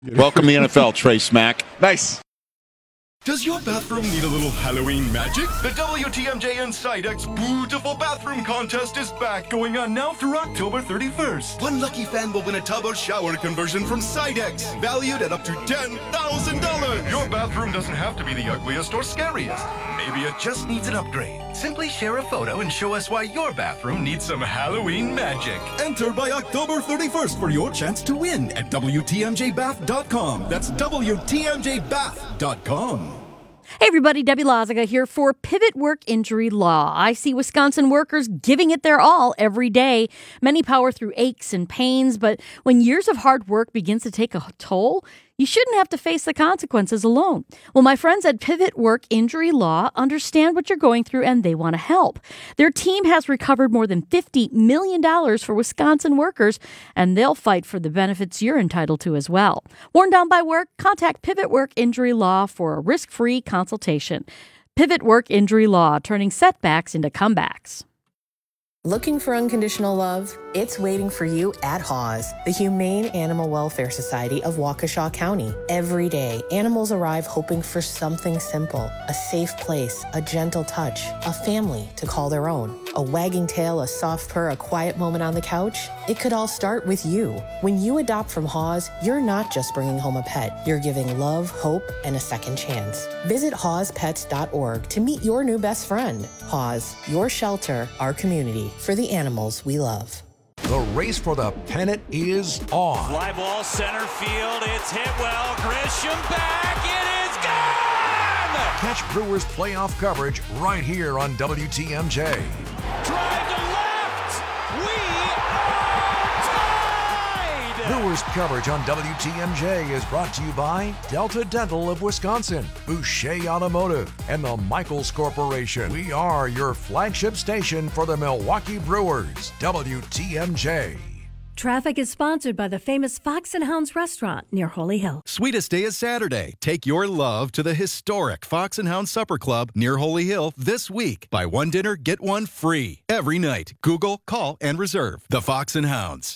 Welcome to the NFL, Trey Smack. Nice. Does your bathroom need a little Halloween magic? The WTMJ Inside X Beautiful Bathroom Contest is back, going on now through October 31st. One lucky fan will win a tub or shower conversion from Sidex, valued at up to $10,000. Your bathroom doesn't have to be the ugliest or scariest. Maybe it just needs an upgrade. Simply share a photo and show us why your bathroom needs some Halloween magic. Enter by October 31st for your chance to win at WTMJBath.com. That's WTMJBath.com. Hey everybody, Debbie Loziga here for Pivot Work Injury Law. I see Wisconsin workers giving it their all every day. Many power through aches and pains, but when years of hard work begins to take a toll, you shouldn't have to face the consequences alone. Well, my friends at Pivot Work Injury Law understand what you're going through and they want to help. Their team has recovered more than $50 million for Wisconsin workers, and they'll fight for the benefits you're entitled to as well. Worn down by work? Contact Pivot Work Injury Law for a risk-free consultation. Pivot Work Injury Law, turning setbacks into comebacks. Looking for unconditional love? It's waiting for you at Haws, the Humane Animal Welfare Society of Waukesha County. Every day, animals arrive hoping for something simple, a safe place, a gentle touch, a family to call their own. A wagging tail, a soft purr, a quiet moment on the couch. It could all start with you. When you adopt from Haws, you're not just bringing home a pet. You're giving love, hope, and a second chance. Visit hawspets.org to meet your new best friend. Haws, your shelter, our community, for the animals we love. The race for the pennant is on. Fly ball center field. It's hit well. Grisham back. It is gone! Catch Brewers playoff coverage right here on WTMJ. Drive to left. We are tied! Brewers coverage on WTMJ is brought to you by Delta Dental of Wisconsin, Boucher Automotive, and the Michaels Corporation. We are your flagship station for the Milwaukee Brewers, WTMJ. Traffic is sponsored by the famous Fox and Hounds restaurant near Holy Hill. Sweetest Day is Saturday. Take your love to the historic Fox and Hound Supper Club near Holy Hill this week. Buy one dinner, get one free every night. Google, call, and reserve. The Fox and Hounds.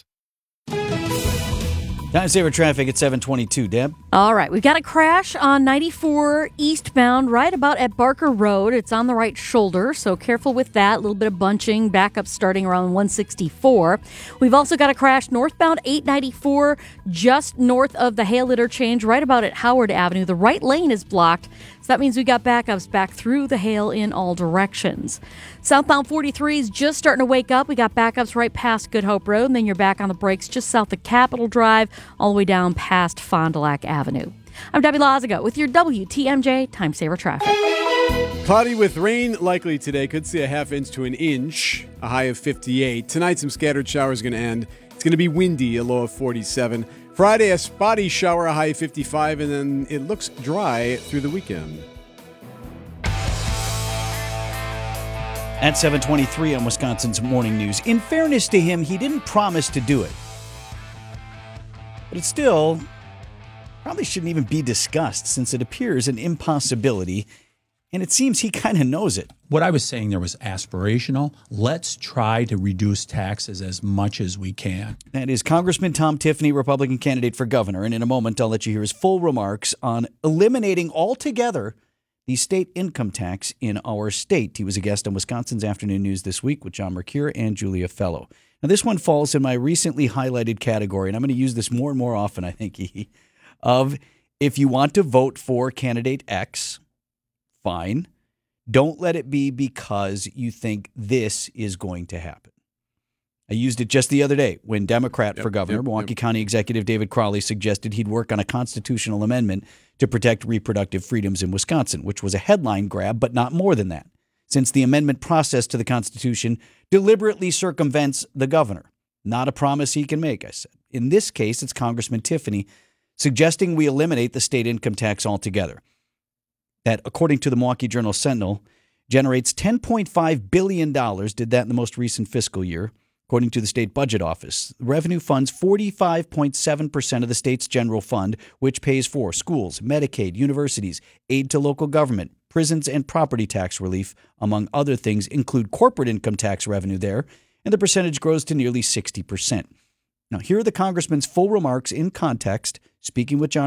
Time saver traffic at 7:22. Deb? All right, we've got a crash on 94 eastbound right about at Barker Road. It's on the right shoulder, so careful with that. A little bit of bunching, backup starting around 164. We've also got a crash northbound 894 just north of the Hale interchange right about at Howard Avenue. The right lane is blocked, so that means we got backups back through the Hale in all directions. Southbound 43 is just starting to wake up. We got backups right past Good Hope Road, and then you're back on the brakes just south of Capitol Drive, all the way down past Fond du Lac Avenue. I'm Debbie Loziga with your WTMJ Time Saver Traffic. Cloudy with rain likely today. Could see a half inch to an inch, a high of 58. Tonight, some scattered showers going to end. It's going to be windy, a low of 47. Friday, a spotty shower, a high of 55, and then it looks dry through the weekend. At 7:23 on Wisconsin's Morning News. In fairness to him, he didn't promise to do it. But it still probably shouldn't even be discussed since it appears an impossibility, and it seems he kind of knows it. What I was saying there was aspirational. Let's try to reduce taxes as much as we can. That is Congressman Tom Tiffany, Republican candidate for governor, and in a moment I'll let you hear his full remarks on eliminating altogether the state income tax in our state. He was a guest on Wisconsin's Afternoon News this week with John Mercure and Julia Fellow. Now, this one falls in my recently highlighted category, and I'm going to use this more and more often, I think, of if you want to vote for candidate X, fine. Don't let it be because you think this is going to happen. I used it just the other day when Democrat for governor, Milwaukee County Executive David Crowley suggested he'd work on a constitutional amendment to protect reproductive freedoms in Wisconsin, which was a headline grab, but not more than that, since the amendment process to the Constitution deliberately circumvents the governor. Not a promise he can make, I said. In this case, it's Congressman Tiffany suggesting we eliminate the state income tax altogether. That, according to the Milwaukee Journal-Sentinel, generates $10.5 billion, did that in the most recent fiscal year. According to the state budget office, the revenue funds 45.7% of the state's general fund, which pays for schools, Medicaid, universities, aid to local government, prisons, and property tax relief, among other things, include corporate income tax revenue there, and the percentage grows to nearly 60%. Now, here are the congressman's full remarks in context, speaking with John